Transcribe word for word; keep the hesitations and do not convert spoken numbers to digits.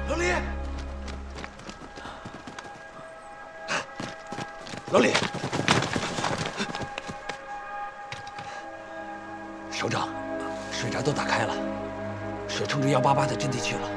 老李，老李，首长，水闸都打开了，水冲着幺八八的阵地去了。